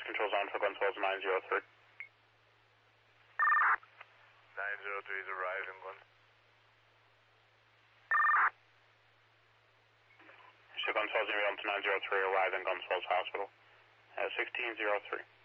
control zone for Gunswell's 903. 903 is arriving, Gun. So Gunswell's going to be on to 903, arriving Gunswell's Hospital. 1603.